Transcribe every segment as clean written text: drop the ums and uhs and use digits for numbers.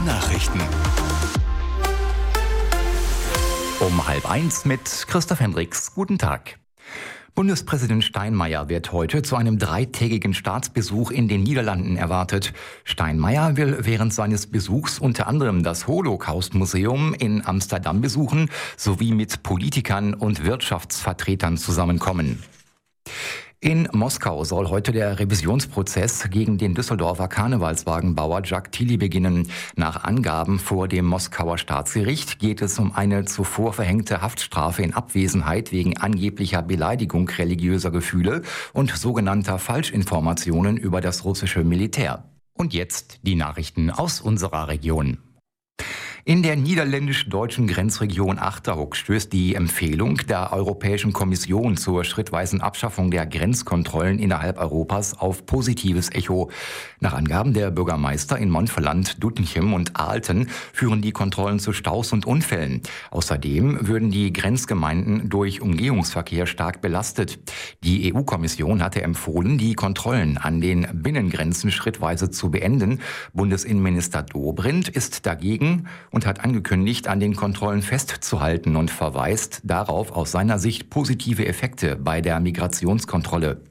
Nachrichten. Um 12:30 mit Christoph Hendricks. Guten Tag. Bundespräsident Steinmeier wird heute zu einem 3-tägigen Staatsbesuch in den Niederlanden erwartet. Steinmeier will während seines Besuchs unter anderem das Holocaust-Museum in Amsterdam besuchen, sowie mit Politikern und Wirtschaftsvertretern zusammenkommen. In Moskau soll heute der Revisionsprozess gegen den Düsseldorfer Karnevalswagenbauer Jacques Tilly beginnen. Nach Angaben vor dem Moskauer Staatsgericht geht es um eine zuvor verhängte Haftstrafe in Abwesenheit wegen angeblicher Beleidigung religiöser Gefühle und sogenannter Falschinformationen über das russische Militär. Und jetzt die Nachrichten aus unserer Region. In der niederländisch-deutschen Grenzregion Achterhoek stößt die Empfehlung der Europäischen Kommission zur schrittweisen Abschaffung der Grenzkontrollen innerhalb Europas auf positives Echo. Nach Angaben der Bürgermeister in Montferland, Doetinchem und Aalten führen die Kontrollen zu Staus und Unfällen. Außerdem würden die Grenzgemeinden durch Umgehungsverkehr stark belastet. Die EU-Kommission hatte empfohlen, die Kontrollen an den Binnengrenzen schrittweise zu beenden. Bundesinnenminister Dobrindt ist dagegen und hat angekündigt, an den Kontrollen festzuhalten und verweist darauf aus seiner Sicht positive Effekte bei der Migrationskontrolle.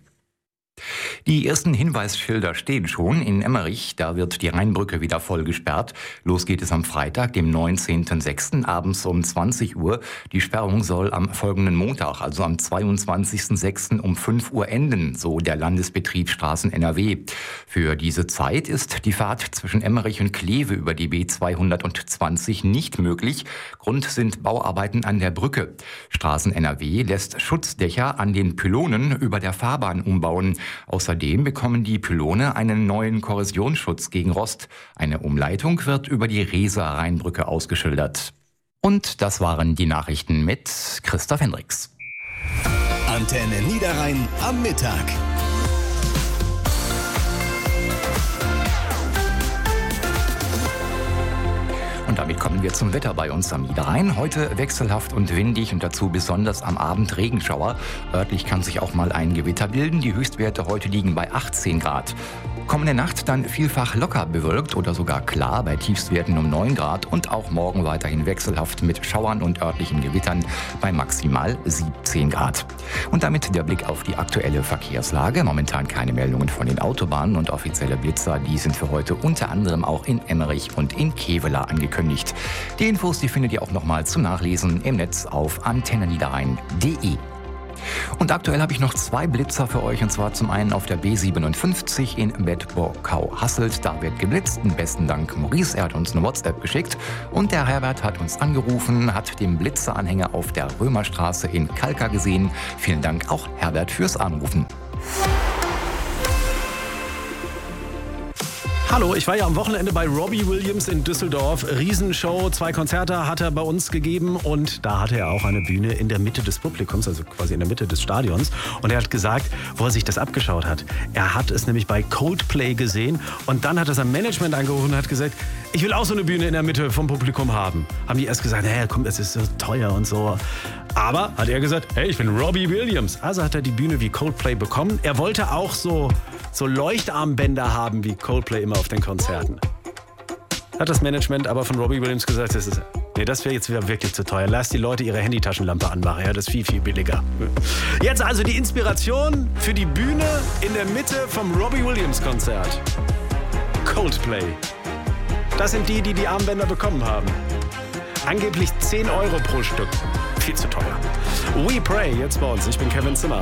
Die ersten Hinweisschilder stehen schon in Emmerich. Da wird die Rheinbrücke wieder voll gesperrt. Los geht es am Freitag, dem 19.06. abends um 20 Uhr. Die Sperrung soll am folgenden Montag, also am 22.06. um 5 Uhr enden, so der Landesbetrieb Straßen NRW. Für diese Zeit ist die Fahrt zwischen Emmerich und Kleve über die B220 nicht möglich. Grund sind Bauarbeiten an der Brücke. Straßen NRW lässt Schutzdächer an den Pylonen über der Fahrbahn umbauen. Außerdem bekommen die Pylone einen neuen Korrosionsschutz gegen Rost. Eine Umleitung wird über die Reser-Rheinbrücke ausgeschildert. Und das waren die Nachrichten mit Christoph Hendricks. Antenne Niederrhein am Mittag. Und damit kommen wir zum Wetter bei uns am Niederrhein. Heute wechselhaft und windig und dazu besonders am Abend Regenschauer. Örtlich kann sich auch mal ein Gewitter bilden. Die Höchstwerte heute liegen bei 18 Grad. Kommende Nacht dann vielfach locker bewölkt oder sogar klar bei Tiefstwerten um 9 Grad und auch morgen weiterhin wechselhaft mit Schauern und örtlichen Gewittern bei maximal 17 Grad. Und damit der Blick auf die aktuelle Verkehrslage. Momentan keine Meldungen von den Autobahnen und offizielle Blitzer. Die sind für heute unter anderem auch in Emmerich und in Kevela angekündigt. Die Infos, die findet ihr auch nochmal zum Nachlesen im Netz auf antenneniederrhein.de. Und aktuell habe ich noch 2 Blitzer für euch, und zwar zum einen auf der B57 in Bedburg-Hasselt. Da wird geblitzt. Besten Dank Maurice, er hat uns eine WhatsApp geschickt. Und der Herbert hat uns angerufen, hat den Blitzeranhänger auf der Römerstraße in Kalka gesehen. Vielen Dank auch Herbert fürs Anrufen. Hallo, ich war ja am Wochenende bei Robbie Williams in Düsseldorf. Riesenshow, 2 Konzerte hat er bei uns gegeben und da hatte er auch eine Bühne in der Mitte des Publikums, also quasi in der Mitte des Stadions. Und er hat gesagt, wo er sich das abgeschaut hat. Er hat es nämlich bei Coldplay gesehen und dann hat er sein Management angerufen und hat gesagt, ich will auch so eine Bühne in der Mitte vom Publikum haben. Haben die erst gesagt, hey, komm, das ist so teuer und so. Aber hat er gesagt, hey, ich bin Robbie Williams. Also hat er die Bühne wie Coldplay bekommen. Er wollte auch so Leuchtarmbänder haben wie Coldplay immer auf den Konzerten. Hat das Management aber von Robbie Williams gesagt, das wäre jetzt wieder wirklich zu teuer. Lass die Leute ihre Handytaschenlampe anmachen, ja, das ist viel, viel billiger. Jetzt also die Inspiration für die Bühne in der Mitte vom Robbie Williams Konzert. Coldplay. Das sind die Armbänder bekommen haben. Angeblich 10 € pro Stück. Viel zu teuer. We Pray, jetzt bei uns. Ich bin Kevin Zimmer.